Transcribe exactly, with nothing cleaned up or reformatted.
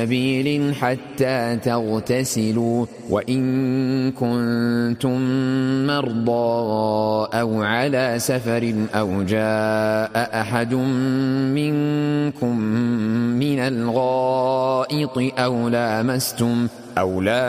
سبيل حتى تغتسلوا وإن كنتم مرضى أو على سفر أو جاء أحد منكم من الغائط أو لامستم أو